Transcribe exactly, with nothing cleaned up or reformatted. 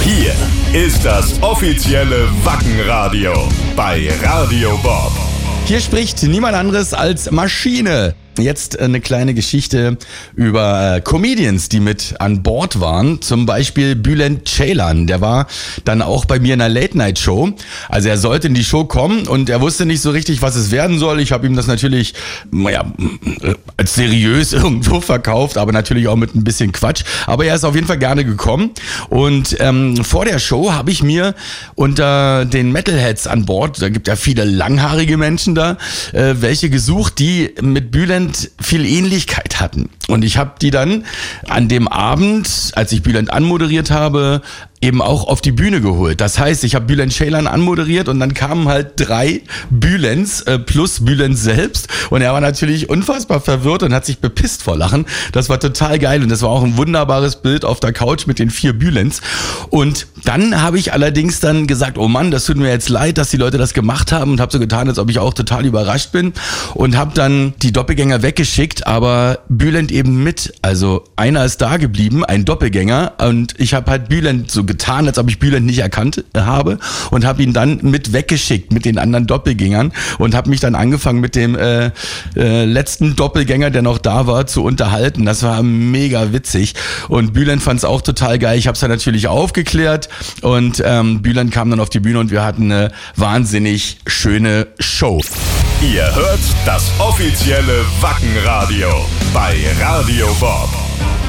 Hier ist das offizielle Wackenradio bei Radio Bob. Hier spricht niemand anderes als Maschine. Jetzt eine kleine Geschichte über Comedians, die mit an Bord waren. Zum Beispiel Bülent Ceylan, der war dann auch bei mir in einer Late-Night-Show. Also er sollte in die Show kommen und er wusste nicht so richtig, was es werden soll. Ich habe ihm das natürlich, naja, als seriös irgendwo verkauft, aber natürlich auch mit ein bisschen Quatsch. Aber er ist auf jeden Fall gerne gekommen. Und ähm, vor der Show habe ich mir unter den Metalheads an Bord, da gibt ja viele langhaarige Menschen da, äh, welche gesucht, die mit Bülent viel Ähnlichkeit hatten. Und ich habe die dann an dem Abend, als ich Bülent anmoderiert habe, eben auch auf die Bühne geholt. Das heißt, ich habe Bülent Ceylan anmoderiert und dann kamen halt drei Bülents äh, plus Bülent selbst und er war natürlich unfassbar verwirrt und hat sich bepisst vor Lachen. Das war total geil und das war auch ein wunderbares Bild auf der Couch mit den vier Bülents. Und dann habe ich allerdings dann gesagt, oh Mann, das tut mir jetzt leid, dass die Leute das gemacht haben und habe so getan, als ob ich auch total überrascht bin und habe dann die Doppelgänger weggeschickt, aber Bülent eben mit. Also einer ist da geblieben, ein Doppelgänger und ich habe halt Bülent so getan, als ob ich Bülent nicht erkannt habe und habe ihn dann mit weggeschickt mit den anderen Doppelgängern und habe mich dann angefangen mit dem äh, äh, letzten Doppelgänger, der noch da war, zu unterhalten. Das war mega witzig und Bülent fand es auch total geil. Ich habe es dann natürlich aufgeklärt und ähm, Bülent kam dann auf die Bühne und wir hatten eine wahnsinnig schöne Show. Ihr hört das offizielle Wackenradio bei Radio Bob.